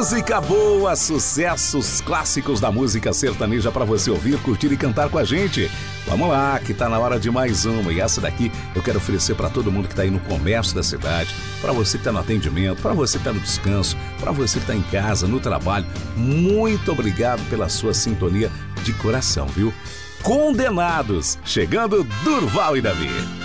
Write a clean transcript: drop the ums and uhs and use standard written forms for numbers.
Música boa, sucessos clássicos da música sertaneja para você ouvir, curtir e cantar com a gente. Vamos lá, que tá na hora de mais uma. E essa daqui eu quero oferecer para todo mundo que tá aí no comércio da cidade, para você que tá no atendimento, para você que tá no descanso, para você que tá em casa, no trabalho. Muito obrigado pela sua sintonia de coração, viu? Condenados, chegando Durval e Davi.